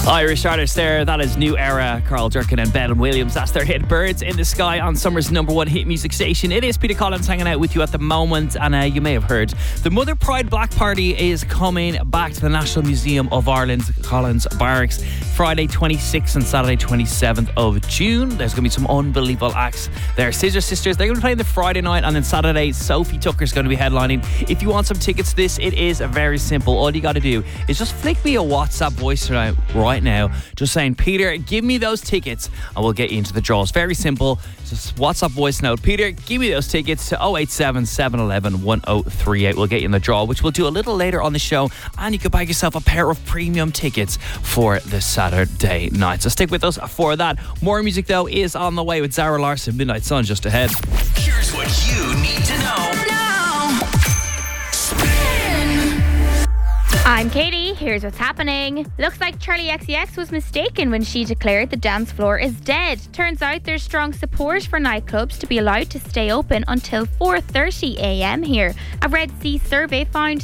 Irish artist there, that is New Era, Carl Durkin and Ben Williams. That's their hit Birds in the Sky on Summer's #1 hit music station. It is Peter Collins hanging out with you at the moment, and you may have heard the Mother Pride Black Party is coming back to the National Museum of Ireland's Collins Barracks Friday 26th and Saturday 27th of June. There's going to be some unbelievable acts there. Scissor Sisters, they're going to be playing the Friday night, and then Saturday Sophie Tucker's going to be headlining. If you want some tickets to this, it is very simple. All you got to do is just flick me a WhatsApp voice right now, just saying, Peter, give me those tickets, and we'll get you into the draws. Very simple. Just WhatsApp voice note, Peter, give me those tickets to 087 711 1038. We'll get you in the draw, which we'll do a little later on the show, and you can buy yourself a pair of premium tickets for the Saturday night. So stick with us for that. More music though is on the way with Zara Larsson. Midnight Sun just ahead. Here's what you need to know. I'm Katie, here's what's happening. Looks like Charlie XCX was mistaken when she declared the dance floor is dead. Turns out there's strong support for nightclubs to be allowed to stay open until 4:30am here. A Red C survey found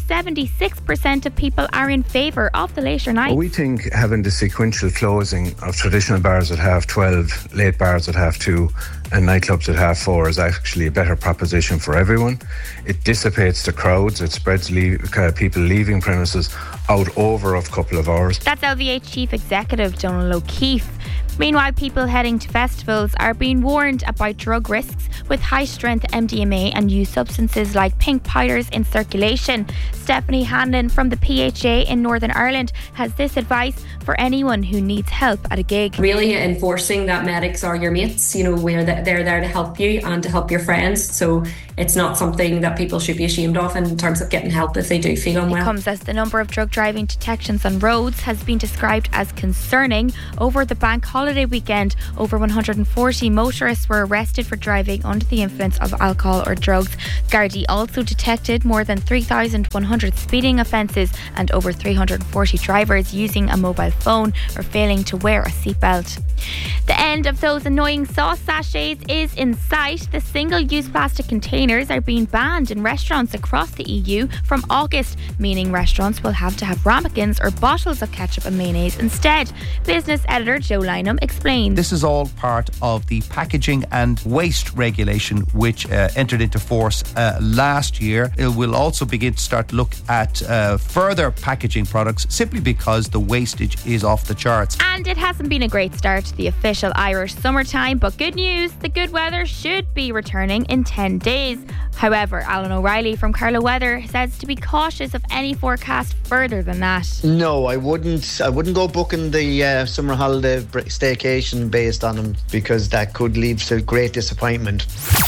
76% of people are in favour of the later nights. Well, we think having the sequential closing of traditional bars at 12:30, late bars at 2:30 and nightclubs at 4:30 is actually a better proposition for everyone. It dissipates the crowds, it spreads people leaving premises out over a couple of hours. That's LVH Chief Executive Donald O'Keefe. Meanwhile, people heading to festivals are being warned about drug risks with high-strength MDMA and used substances like pink powders in circulation. Stephanie Hanlon from the PHA in Northern Ireland has this advice for anyone who needs help at a gig. Really enforcing that medics are your mates, they're there to help you and to help your friends. So it's not something that people should be ashamed of in terms of getting help if they do feel unwell. It comes as the number of drug driving detections on roads has been described as concerning. Over the bank holiday weekend, over 140 motorists were arrested for driving under the influence of alcohol or drugs. Gardaí also detected more than 3,100 speeding offences and over 340 drivers using a mobile phone or failing to wear a seatbelt. The end of those annoying sauce sachets is in sight. The single-use plastic containers are being banned in restaurants across the EU from August, meaning restaurants will have to have ramekins or bottles of ketchup and mayonnaise instead. Business editor Joe Lynham explains. This is all part of the packaging and waste regulation which entered into force last year. It will also begin to start to look at further packaging products simply because the wastage is off the charts. And it hasn't been a great start to the official Irish summertime, but good news, the good weather should be returning in 10 days. However, Alan O'Reilly from Carlow Weather says to be cautious of any forecast further than that. No, I wouldn't go booking the summer holiday staycation based on them, because that could lead to great disappointment.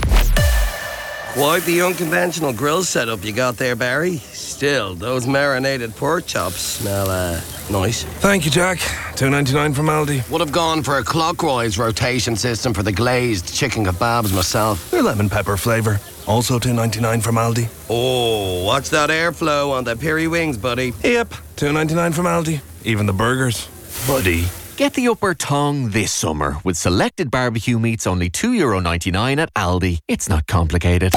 Quite the unconventional grill setup you got there, Barry. Still, those marinated pork chops smell nice. Thank you, Jack. $2.99 from Aldi. Would have gone for a clockwise rotation system for the glazed chicken kebabs myself. They're lemon pepper flavour. Also $2.99 from Aldi. Oh, watch that airflow on the peri wings, buddy. Yep, $2.99 from Aldi. Even the burgers. Buddy. Get the upper tongue this summer with selected barbecue meats only €2.99 at Aldi. It's not complicated.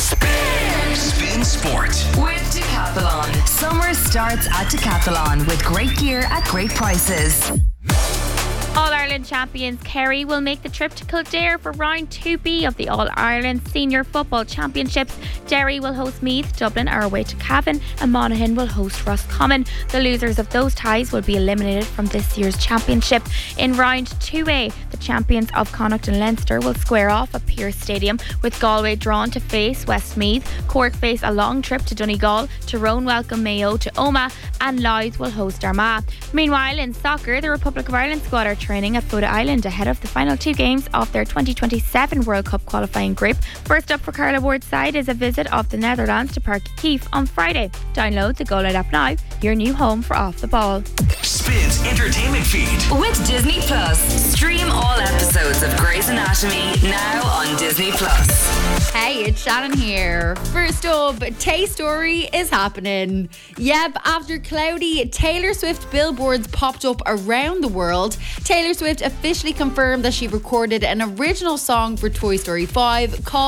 Spin Sport with Decathlon. Summer starts at Decathlon with great gear at great prices. All-Ireland champions Kerry will make the trip to Kildare for round 2B of the All-Ireland Senior Football Championships. Derry will host Meath, Dublin are away to Cavan, and Monaghan will host Roscommon. The losers of those ties will be eliminated from this year's championship. In round 2A, the champions of Connacht and Leinster will square off at Pearse Stadium, with Galway drawn to face Westmeath. Cork face a long trip to Donegal, Tyrone welcome Mayo to Omagh, and Louth will host Armagh. Meanwhile, in soccer, the Republic of Ireland squad are training at Fota Island ahead of the final two games of their 2027 World Cup qualifying group. First up for Carla Ward's side is a visit of the Netherlands to Park Keefe on Friday. Download the Go Loud app now, your new home for Off the Ball. Spins entertainment feed with Disney Plus. Stream all episodes of Grey's Anatomy now on Disney Plus. Hey, it's Shannon here. First up, Tay Story is happening. Yep, after cloudy Taylor Swift billboards popped up around the world, Taylor Swift officially confirmed that she recorded an original song for Toy Story 5 called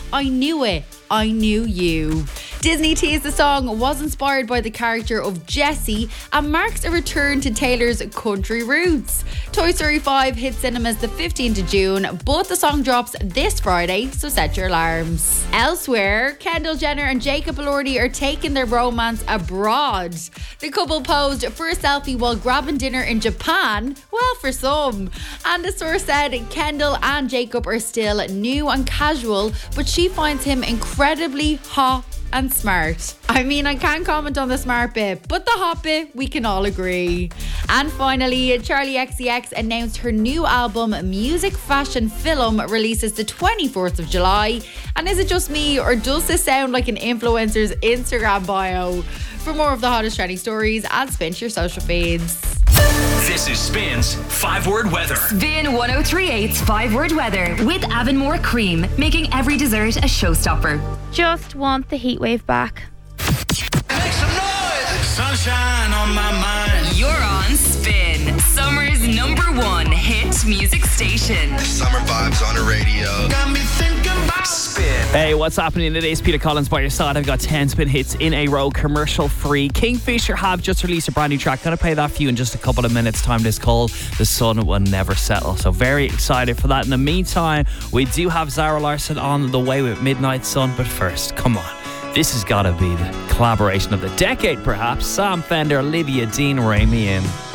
I Knew It, I Knew You. Disney teased the song was inspired by the character of Jessie and marks a return to Taylor's country roots. Toy Story 5 hit cinemas the 15th of June, but the song drops this Friday, so set your alarms. Elsewhere, Kendall Jenner and Jacob Elordi are taking their romance abroad. The couple posed for a selfie while grabbing dinner in Japan, well, for some. And the source said Kendall and Jacob are still new and casual, but she finds him incredibly hot and smart. I mean, I can't comment on the smart bit, but the hot bit, we can all agree. And finally, Charli XCX announced her new album, Music Fashion Film, releases the 24th of July. And is it just me, or does this sound like an influencer's Instagram bio? For more of the hottest trending stories, add Spin to your social feeds. This is Spin's 5-word weather. Spin 1038's 5-word weather with Avonmore Cream, making every dessert a showstopper. Just want the heat wave back. Make some noise! Sunshine on my mind. You're on Spin, summer's #1 hit music station. Summer vibes on the radio. Got me thinking about Spin. Hey, what's happening today? It's Peter Collins by your side. I've got 10 Spin hits in a row, commercial free. Kingfisher have just released a brand new track. Gonna play that for you in just a couple of minutes time. This called The Sun Will Never Settle. So very excited for that. In the meantime, we do have Zara Larsson on the way with Midnight Sun. But first, come on. This has got to be the collaboration of the decade, perhaps. Sam Fender, Olivia Dean, Ray Me In.